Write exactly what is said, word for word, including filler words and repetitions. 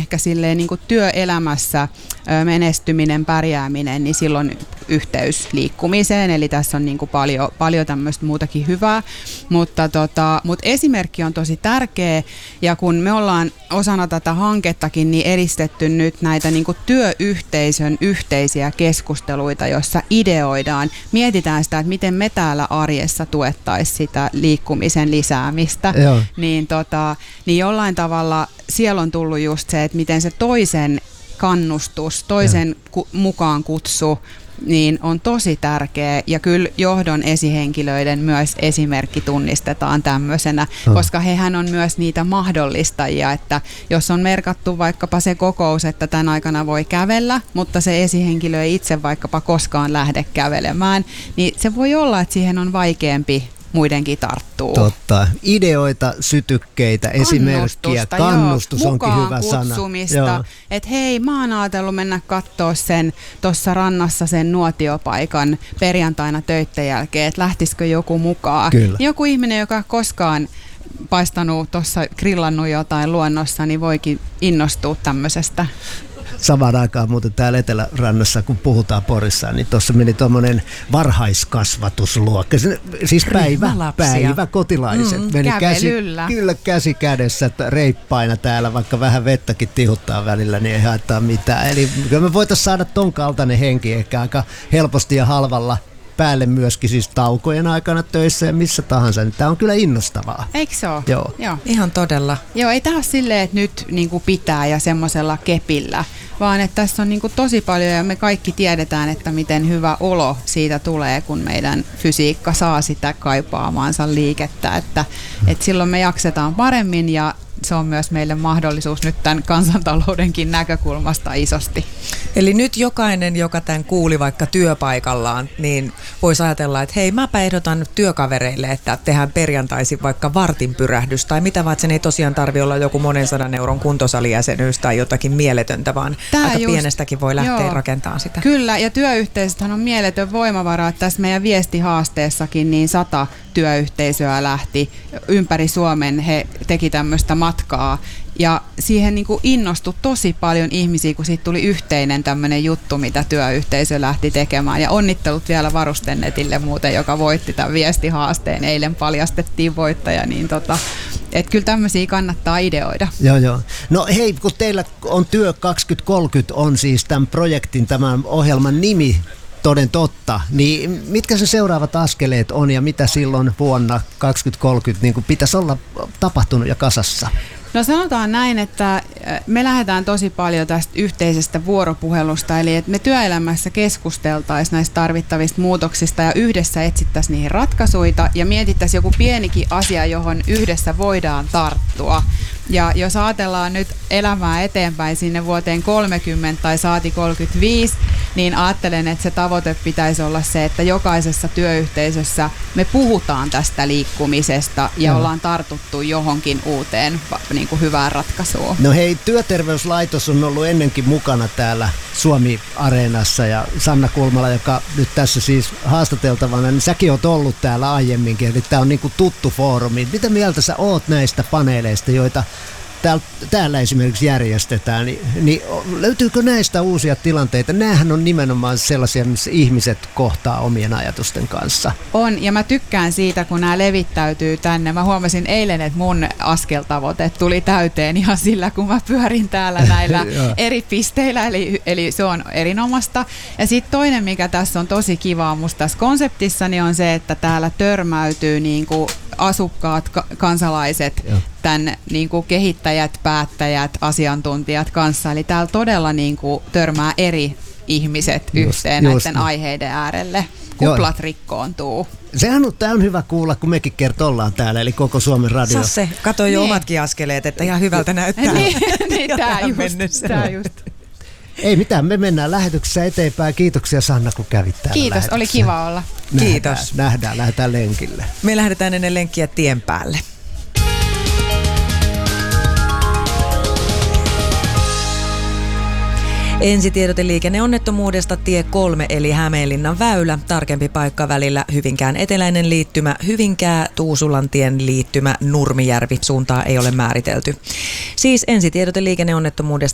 ehkä silleen niin kuin työelämässä menestyminen, pärjääminen, niin silloin yhteys liikkumiseen, eli tässä on niin kuin paljon, paljon tämmöistä muutakin hyvää, mutta, tota, mutta esimerkki on tosi tärkeä, ja kun me ollaan osana tätä hankettakin niin edistetty nyt näitä niin kuin työyhteisön yhteisiä keskusteluita, jossa ideoidaan, mietitään sitä, että miten me täällä arjessa tuettaisiin sitä liikkumisen lisäämistä, niin, tota, niin jollain tavalla siellä on tullut just se, että miten se toisen kannustus, toisen ku, mukaan kutsu, niin on tosi tärkeä, ja kyllä johdon esihenkilöiden myös esimerkki tunnistetaan tämmöisenä, oh. koska hehän on myös niitä mahdollistajia, että jos on merkattu vaikkapa se kokous, että tämän aikana voi kävellä, mutta se esihenkilö ei itse vaikkapa koskaan lähde kävelemään, niin se voi olla, että siihen on vaikeampi muidenkin tarttuu. Totta. Ideoita, sytykkeitä, esimerkkiä, kannustus joo, onkin hyvä sana. Mukaan kutsumista, että hei, mä oon ajatellut mennä katsoa sen tuossa rannassa sen nuotiopaikan perjantaina töitten jälkeen, että lähtisikö joku mukaan. Kyllä. Joku ihminen, joka koskaan paistanut tuossa grillannut jotain luonnossa, niin voikin innostua tämmöisestä. Samaan aikaan muuten täällä Etelärannassa, kun puhutaan Porissa, niin tuossa meni tuommoinen varhaiskasvatusluokka. Siis päivä, päivä kotilaiset. Mm, meni käsi, kyllä käsi kädessä reippaina täällä, vaikka vähän vettäkin tihuttaa välillä, niin ei haittaa mitään. Eli kyllä me voitaisiin saada ton kaltainen henki ehkä aika helposti ja halvalla päälle myöskin siis taukojen aikana töissä ja missä tahansa. Tämä on kyllä innostavaa. Eikö se ole? Joo. Joo. Ihan todella. Joo, ei tämä ole silleen, että nyt niin kuin pitää ja semmoisella kepillä, vaan että tässä on niin kuin tosi paljon ja me kaikki tiedetään, että miten hyvä olo siitä tulee, kun meidän fysiikka saa sitä kaipaamaansa liikettä, että, että silloin me jaksetaan paremmin ja se on myös meille mahdollisuus nyt tämän kansantaloudenkin näkökulmasta isosti. Eli nyt jokainen, joka tämän kuuli vaikka työpaikallaan, niin voisi ajatella, että hei, mäpä ehdotan työkavereille, että tehdään perjantaisin vaikka vartin pyrähdys, tai mitä vaan, että sen ei tosiaan tarvitse olla joku monen sadan euron kuntosalijäsenyys tai jotakin mieletöntä, vaan Tää aika just, pienestäkin voi lähteä joo, rakentamaan sitä. Kyllä, ja työyhteisöthän on mieletön voimavara, että tässä meidän viestihaasteessakin niin sata työyhteisöä lähti ympäri Suomen, he teki tämmöistä matkaa, ja siihen niin kuin innostui tosi paljon ihmisiä, kun siitä tuli yhteinen tämmöinen juttu, mitä työyhteisö lähti tekemään. Ja onnittelut vielä Varustennetille muuten, joka voitti tämän viestihaasteen. Eilen paljastettiin voittaja, niin tota, että kyllä tämmöisiä kannattaa ideoida. Joo, joo. No hei, kun teillä on Työ kaksituhattakolmekymmentä on siis tämän projektin, tämän ohjelman nimi, toden totta, niin mitkä se seuraavat askeleet on ja mitä silloin vuonna kaksituhattakolmekymmentä niin kuin pitäisi olla tapahtunut ja kasassa? No sanotaan näin, että me lähdetään tosi paljon tästä yhteisestä vuoropuhelusta, eli että me työelämässä keskusteltaisiin näistä tarvittavista muutoksista ja yhdessä etsittäisiin niihin ratkaisuja ja mietittäisiin joku pienikin asia, johon yhdessä voidaan tarttua. Ja jos ajatellaan nyt elämää eteenpäin sinne vuoteen kolmekymmentä tai saati kolmekymmentäviisi, niin ajattelen, että se tavoite pitäisi olla se, että jokaisessa työyhteisössä me puhutaan tästä liikkumisesta ja no. ollaan tartuttu johonkin uuteen niin kuin hyvään ratkaisuun. No hei, Työterveyslaitos on ollut ennenkin mukana täällä Suomi-areenassa ja Sanna Kulmala, joka nyt tässä siis haastateltavana, niin säkin oot ollut täällä aiemminkin, eli tämä on niin kuin tuttu foorumi. Mitä mieltä sä oot näistä paneeleista, joita Täällä, täällä esimerkiksi järjestetään, niin, niin löytyykö näistä uusia tilanteita? Nämähän on nimenomaan sellaisia, missä ihmiset kohtaa omien ajatusten kanssa. On, ja mä tykkään siitä, kun nämä levittäytyy tänne. Mä huomasin eilen, että mun askeltavoite tuli täyteen ihan sillä, kun mä pyörin täällä näillä eri pisteillä, eli, eli se on erinomasta. Ja sitten toinen, mikä tässä on tosi kivaa musta tässä konseptissa, niin on se, että täällä törmäytyy niin kuin asukkaat, ka- kansalaiset, Joo. tämän niin kuin kehittäjät, päättäjät, asiantuntijat kanssa. Eli täällä todella niin kuin törmää eri ihmiset just, yhteen just näiden niin. aiheiden äärelle. Kuplat Joo. rikkoontuu. Sehän on, tämä on hyvä kuulla, kun mekin kerta ollaan täällä, eli koko Suomen radio. Sasse, kato jo niin. omatkin askeleet, että ihan hyvältä näyttää. niin, niin tämä just, tää just. Ei mitään, me mennään lähetyksessä eteenpäin. Kiitoksia Sanna, kun kävit täällä Kiitos, oli kiva olla. Nähdään, Kiitos. Nähdään, lähdetään lenkille. Me lähdetään ennen lenkkiä tien päälle. Ensitiedote liikenneonnettomuudesta tie kolme eli Hämeenlinnan väylä. Tarkempi paikka välillä Hyvinkään eteläinen liittymä, Hyvinkää, Tuusulantien liittymä, Nurmijärvi. Suuntaa ei ole määritelty. Siis ensitiedote liikenneonnettomuudesta